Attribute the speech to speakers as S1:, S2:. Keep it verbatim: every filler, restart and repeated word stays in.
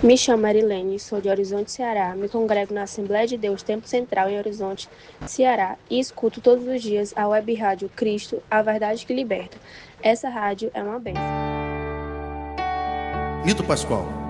S1: Me chamo Marilene, sou de Horizonte, Ceará. Me congrego na Assembleia de Deus Tempo Central em Horizonte, Ceará, e escuto todos os dias a web rádio Cristo, a verdade que liberta. Essa rádio é uma bênção.
S2: Nito Pascoal.